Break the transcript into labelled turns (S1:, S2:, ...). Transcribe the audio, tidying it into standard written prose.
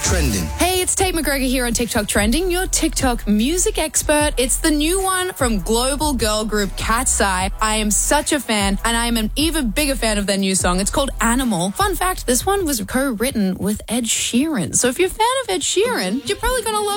S1: Trending.
S2: Hey, it's Tate McGregor here on TikTok Trending, your TikTok music expert. It's the new one from global girl group Cat's Eye. I am such a fan, and I am an even bigger fan of their new song. It's called Animal. Fun fact, this one was co-written with Ed Sheeran. So if you're a fan of Ed Sheeran, you're probably going to love